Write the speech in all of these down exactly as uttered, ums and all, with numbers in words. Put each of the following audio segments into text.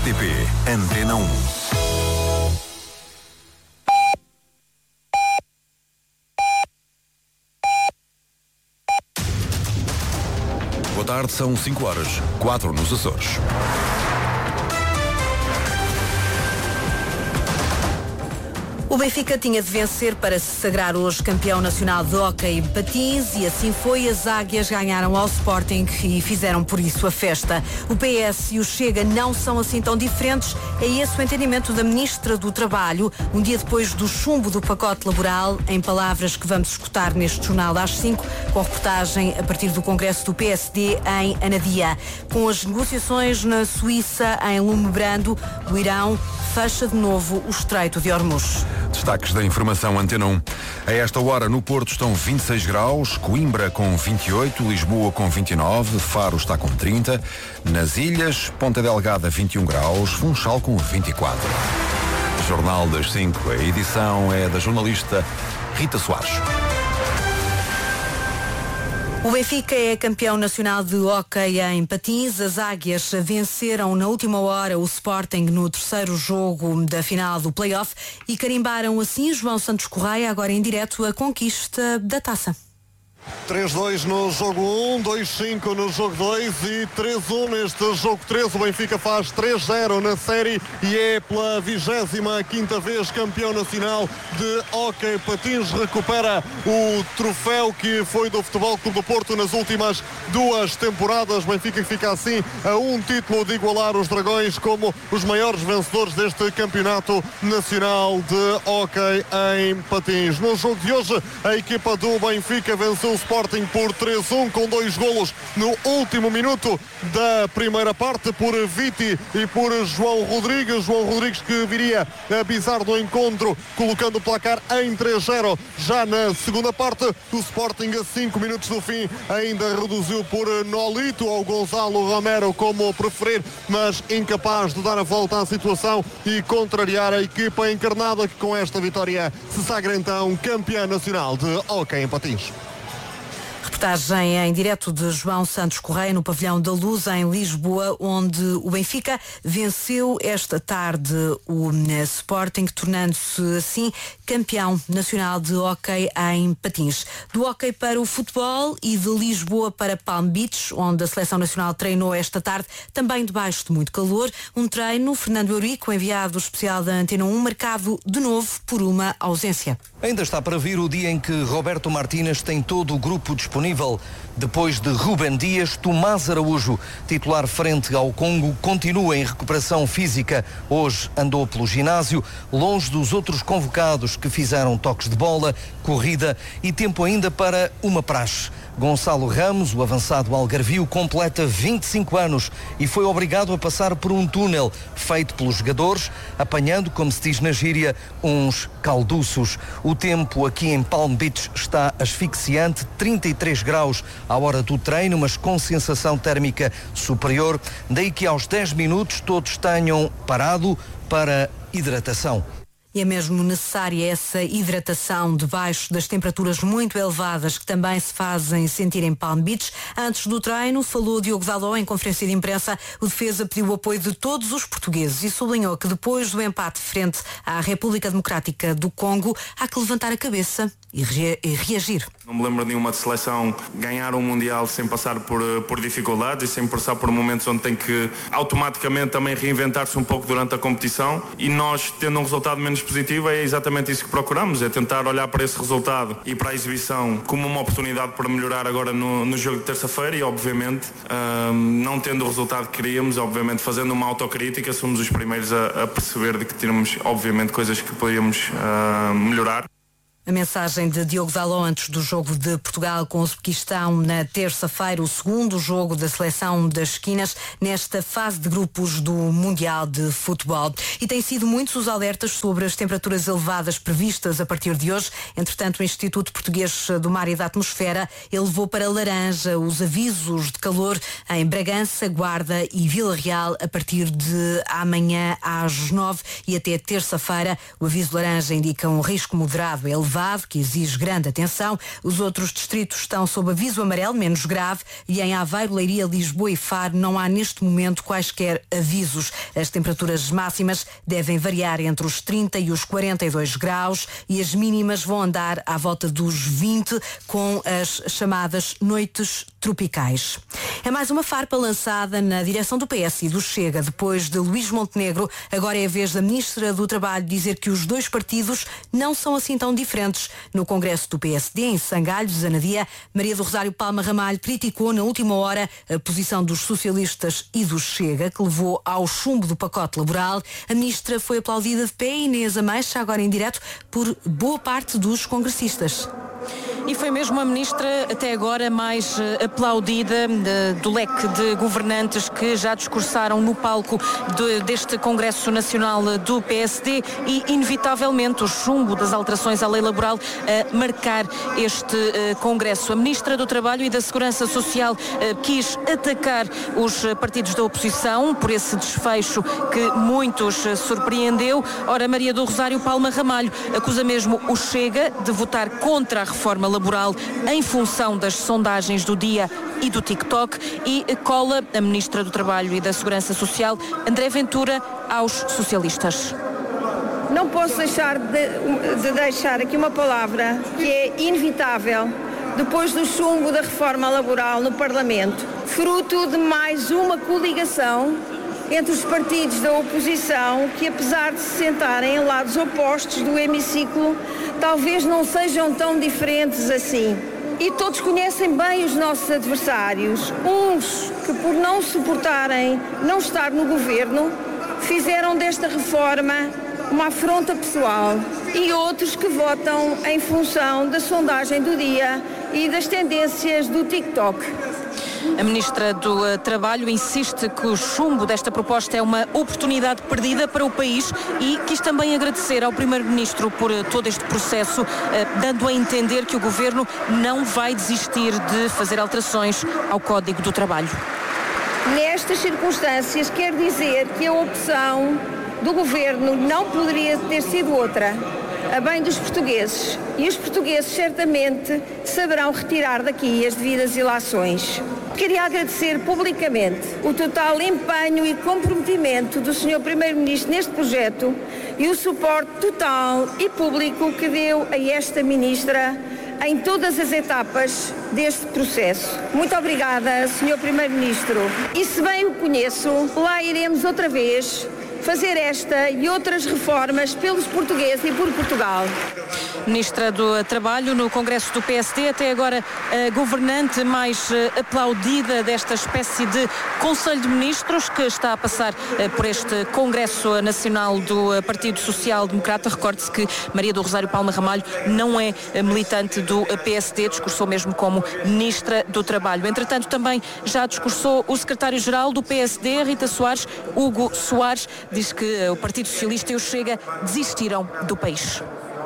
R T P Antena um. Boa tarde, são cinco horas, quatro nos Açores. O Benfica tinha de vencer para se sagrar hoje campeão nacional de hóquei em patins e assim foi. As Águias ganharam ao Sporting e fizeram por isso a festa. O P S e o Chega não são assim tão diferentes. É esse o entendimento da Ministra do Trabalho, um dia depois do chumbo do pacote laboral, em palavras que vamos escutar neste jornal às cinco, com reportagem a partir do Congresso do P S D em Anadia. Com as negociações na Suíça, em Lume Brando, o Irão fecha de novo o Estreito de Hormuz. Destaques da informação Antena um. A esta hora no Porto estão vinte e seis graus, Coimbra com vinte e oito, Lisboa com vinte e nove, Faro está com trinta, nas Ilhas, Ponta Delgada vinte e um graus, Funchal com vinte e quatro. Jornal das cinco, a edição é da jornalista Rita Soares. O Benfica é campeão nacional de hóquei em patins. As Águias venceram na última hora o Sporting no terceiro jogo da final do play-off e carimbaram assim, João Santos Correia, agora em direto, a conquista da taça. três dois no jogo um, dois cinco no jogo dois e três um neste jogo três. O Benfica faz três zero na série e é pela vigésima quinta vez campeão nacional de hóquei patins. Recupera o troféu que foi do Futebol Clube do Porto nas últimas duas temporadas. Benfica fica assim a um título de igualar os Dragões como os maiores vencedores deste campeonato nacional de hóquei em patins. No jogo de hoje, a equipa do Benfica venceu o Sporting por três um com dois golos no último minuto da primeira parte por Viti e por João Rodrigues. João Rodrigues que viria a bizar do encontro colocando o placar em três zero já na segunda parte. O Sporting a cinco minutos do fim ainda reduziu por Nolito ou Gonçalo Romero, como preferir, mas incapaz de dar a volta à situação e contrariar a equipa encarnada que com esta vitória se sagra então campeã nacional de hóquei em patins. Reportagem em direto de João Santos Correia no Pavilhão da Luz em Lisboa, onde o Benfica venceu esta tarde o Sporting, tornando-se assim campeão nacional de hóquei em patins. Do hóquei para o futebol e de Lisboa para Palm Beach, onde a Seleção Nacional treinou esta tarde, também debaixo de muito calor. Um treino, Fernando Eurico, enviado especial da Antena um, marcado de novo por uma ausência. Ainda está para vir o dia em que Roberto Martínez tem todo o grupo disponível. Depois de Rúben Dias, Tomás Araújo, titular frente ao Congo, continua em recuperação física. Hoje andou pelo ginásio, longe dos outros convocados que fizeram toques de bola, corrida e tempo ainda para uma praxe. Gonçalo Ramos, o avançado algarvio, completa vinte e cinco anos e foi obrigado a passar por um túnel feito pelos jogadores, apanhando, como se diz na gíria, uns calduços. O tempo aqui em Palm Beach está asfixiante, trinta e três graus à hora do treino, mas com sensação térmica superior. Daí que aos dez minutos todos tenham parado para hidratação. E é mesmo necessária essa hidratação debaixo das temperaturas muito elevadas que também se fazem sentir em Palm Beach. Antes do treino, falou Diogo Dalot em conferência de imprensa. O defesa pediu o apoio de todos os portugueses e sublinhou que depois do empate frente à República Democrática do Congo, há que levantar a cabeça e, re- e reagir. Não me lembro de nenhuma seleção ganhar um Mundial sem passar por, por dificuldades e sem passar por momentos onde tem que automaticamente também reinventar-se um pouco durante a competição, e nós, tendo um resultado menos positivo, é exatamente isso que procuramos, é tentar olhar para esse resultado e para a exibição como uma oportunidade para melhorar agora no, no jogo de terça-feira e obviamente hum, não tendo o resultado que queríamos, obviamente fazendo uma autocrítica, somos os primeiros a, a perceber de que temos obviamente coisas que podíamos hum, melhorar. A mensagem de Diogo Dalot antes do jogo de Portugal com o Uzbequistão na terça-feira, o segundo jogo da seleção das esquinas nesta fase de grupos do Mundial de Futebol. E têm sido muitos os alertas sobre as temperaturas elevadas previstas a partir de hoje. Entretanto, o Instituto Português do Mar e da Atmosfera elevou para laranja os avisos de calor em Bragança, Guarda e Vila Real a partir de amanhã às nove e até terça-feira. O aviso laranja indica um risco moderado elevado elevado, que exige grande atenção. Os outros distritos estão sob aviso amarelo, menos grave, e em Aveiro, Leiria, Lisboa e Faro não há neste momento quaisquer avisos. As temperaturas máximas devem variar entre os trinta e os quarenta e dois graus e as mínimas vão andar à volta dos vinte, com as chamadas noites tropicais. É mais uma farpa lançada na direção do P S e do Chega. Depois de Luís Montenegro, agora é a vez da Ministra do Trabalho dizer que os dois partidos não são assim tão diferentes. No Congresso do P S D, em Sangalhos, Anadia, Maria do Rosário Palma Ramalho criticou na última hora a posição dos socialistas e do Chega, que levou ao chumbo do pacote laboral. A Ministra foi aplaudida de pé, Inês Ameixa, agora em direto, por boa parte dos congressistas. E foi mesmo a Ministra até agora mais aplaudida de, do leque de governantes que já discursaram no palco de, deste Congresso Nacional do P S D e, inevitavelmente, o chumbo das alterações à lei laboral a marcar este uh, Congresso. A Ministra do Trabalho e da Segurança Social uh, quis atacar os partidos da oposição por esse desfecho que muitos uh, surpreendeu. Ora, Maria do Rosário Palma Ramalho acusa mesmo o Chega de votar contra a reforma laboral em função das sondagens do Dia e do TikTok e cola a Ministra do Trabalho e da Segurança Social, André Ventura, aos socialistas. Não posso deixar de, de deixar aqui uma palavra que é inevitável depois do chumbo da reforma laboral no Parlamento, fruto de mais uma coligação entre os partidos da oposição que, apesar de se sentarem em lados opostos do hemiciclo, talvez não sejam tão diferentes assim. E todos conhecem bem os nossos adversários. Uns que, por não suportarem não estar no governo, fizeram desta reforma uma afronta pessoal. E outros que votam em função da sondagem do Dia e das tendências do TikTok. A Ministra do Trabalho insiste que o chumbo desta proposta é uma oportunidade perdida para o país e quis também agradecer ao Primeiro-Ministro por todo este processo, dando a entender que o Governo não vai desistir de fazer alterações ao Código do Trabalho. Nestas circunstâncias, quer dizer que a opção do Governo não poderia ter sido outra, a bem dos portugueses. E os portugueses certamente saberão retirar daqui as devidas ilações. Queria agradecer publicamente o total empenho e comprometimento do senhor Primeiro-Ministro neste projeto e o suporte total e público que deu a esta Ministra em todas as etapas deste processo. Muito obrigada, senhor Primeiro-Ministro. E se bem o conheço, lá iremos outra vez fazer esta e outras reformas pelos portugueses e por Portugal. Ministra do Trabalho, no Congresso do P S D, até agora a governante mais aplaudida desta espécie de Conselho de Ministros que está a passar por este Congresso Nacional do Partido Social Democrata. Recorde-se que Maria do Rosário Palma Ramalho não é militante do P S D, discursou mesmo como Ministra do Trabalho. Entretanto, também já discursou o Secretário-Geral do P S D, Rita Soares, Hugo Soares, diz que o Partido Socialista e o Chega desistiram do país.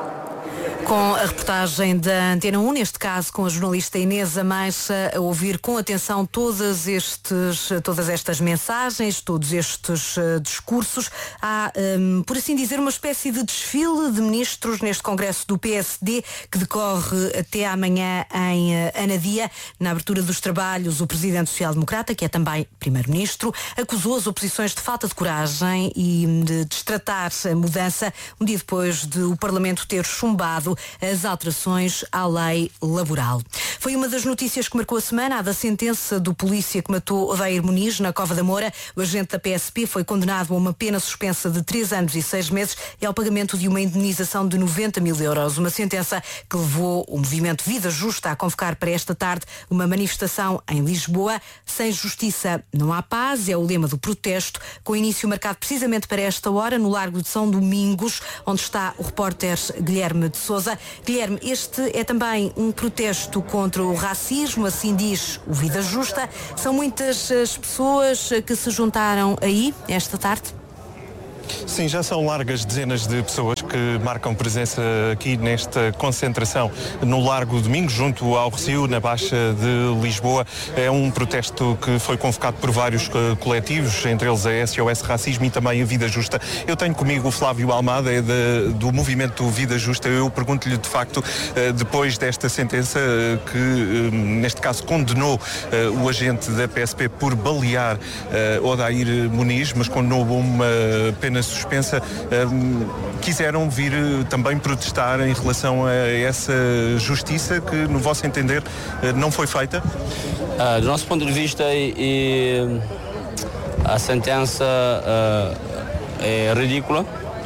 Com a reportagem da Antena um, neste caso com a jornalista Inês Ameixa, a ouvir com atenção todas, estes, todas estas mensagens, todos estes uh, discursos. Há, um, por assim dizer, uma espécie de desfile de ministros neste Congresso do P S D que decorre até amanhã em uh, Anadia. Na abertura dos trabalhos, o Presidente Social Democrata, que é também Primeiro-Ministro, acusou as oposições de falta de coragem e de destratar a mudança, um dia depois de o Parlamento ter chumbado as alterações à lei laboral. Foi uma das notícias que marcou a semana, a da sentença do polícia que matou Odair Muniz na Cova da Moura. O agente da P S P foi condenado a uma pena suspensa de três anos e seis meses e ao pagamento de uma indenização de noventa mil euros. Uma sentença que levou o movimento Vida Justa a convocar para esta tarde uma manifestação em Lisboa. Sem justiça não há paz, é o lema do protesto, com início marcado precisamente para esta hora no Largo de São Domingos, onde está o repórter Guilherme de Sousa. Guilherme, este é também um protesto contra o racismo, assim diz o Vida Justa. São muitas as pessoas que se juntaram aí esta tarde? Sim, já são largas dezenas de pessoas que marcam presença aqui nesta concentração no Largo Domingos, junto ao Recio, na Baixa de Lisboa. É um protesto que foi convocado por vários coletivos, entre eles a S O S Racismo e também a Vida Justa. Eu tenho comigo o Flávio Almada, é de, do movimento Vida Justa. Eu pergunto-lhe, de facto, depois desta sentença que, neste caso, condenou o agente da P S P por balear Odair Muniz, mas condenou uma pena suspensa, quiseram vir também protestar em relação a essa justiça que, no vosso entender, não foi feita? Uh, do nosso ponto de vista, e, e a sentença uh, é ridícula.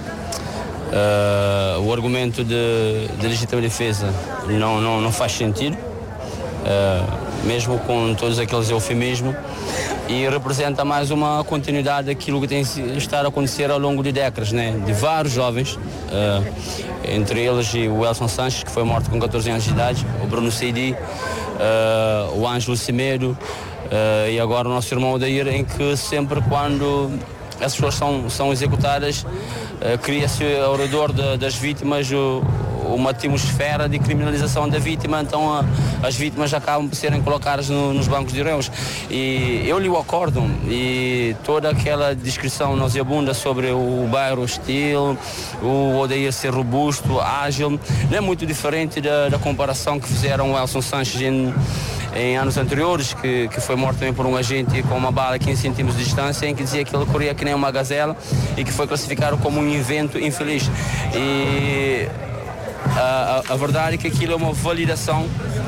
Uh, o argumento de, de legítima defesa não, não, não faz sentido, uh, mesmo com todos aqueles eufemismos, e representa mais uma continuidade daquilo que tem estado a acontecer ao longo de décadas, né? De vários jovens, uh, entre eles o Elson Sanches, que foi morto com catorze anos de idade, o Bruno Seidi, uh, o Ângelo Cimedo, uh, e agora o nosso irmão Odair, em que sempre quando essas pessoas são, são executadas, uh, cria-se ao redor de, das vítimas o, uma atmosfera de criminalização da vítima, então a, as vítimas acabam por serem colocadas no, nos bancos de réus. E eu li o acórdão e toda aquela descrição nauseabunda sobre o bairro hostil, o Odair ser robusto, ágil, não é muito diferente da, da comparação que fizeram o Elson Sanches em, em anos anteriores, que, que foi morto também por um agente com uma bala a quinze centímetros de distância, em que dizia que ele corria que nem uma gazela e que foi classificado como um evento infeliz. E a, a, a verdade é que aquilo é uma validação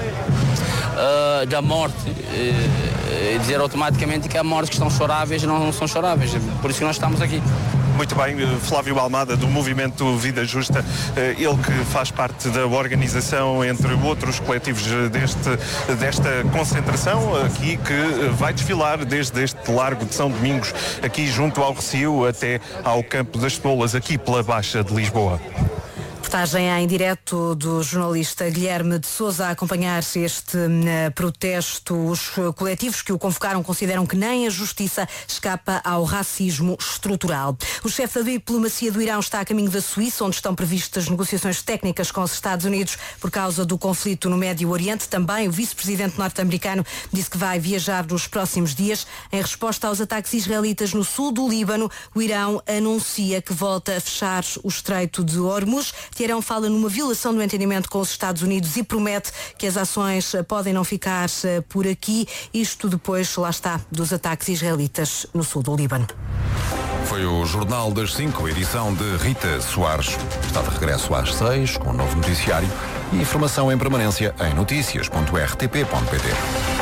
uh, da morte, e, e dizer automaticamente que há mortes que são choráveis não, não são choráveis, por isso que nós estamos aqui. Muito bem, Flávio Almada, do movimento Vida Justa, ele que faz parte da organização, entre outros coletivos, deste, desta concentração aqui, que vai desfilar desde este Largo de São Domingos, aqui junto ao Recio, até ao Campo das Cebolas, aqui pela Baixa de Lisboa. Reportagem em direto do jornalista Guilherme de Sousa a acompanhar este uh, protesto. Os coletivos que o convocaram consideram que nem a justiça escapa ao racismo estrutural. O chefe da diplomacia do Irão está a caminho da Suíça, onde estão previstas negociações técnicas com os Estados Unidos por causa do conflito no Médio Oriente. Também o vice-presidente norte-americano disse que vai viajar nos próximos dias. Em resposta aos ataques israelitas no sul do Líbano, o Irão anuncia que volta a fechar o Estreito de Hormuz. Teherão fala numa violação do entendimento com os Estados Unidos e promete que as ações podem não ficar por aqui. Isto depois, lá está, dos ataques israelitas no sul do Líbano. Foi o Jornal das cinco, edição de Rita Soares. Está de regresso às seis, com um novo noticiário e informação em permanência em notícias ponto r t p ponto p t.